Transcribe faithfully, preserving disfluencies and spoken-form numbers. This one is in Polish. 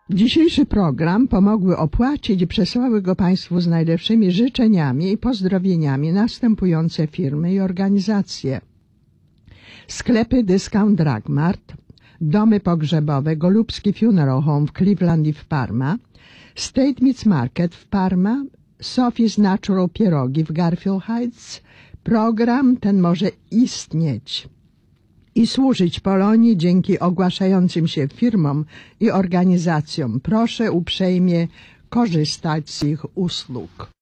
Dzisiejszy program pomogły opłacić i przesłały go Państwu z najlepszymi życzeniami i pozdrowieniami następujące firmy i organizacje: sklepy Discount Drug Mart, domy pogrzebowe Golubski Funeral Home w Cleveland i w Parma, State Meats Market w Parma, Sophie's Natural Pierogi w Garfield Heights. Program ten może istnieć i służyć Polonii dzięki ogłaszającym się firmom i organizacjom. Proszę uprzejmie korzystać z ich usług.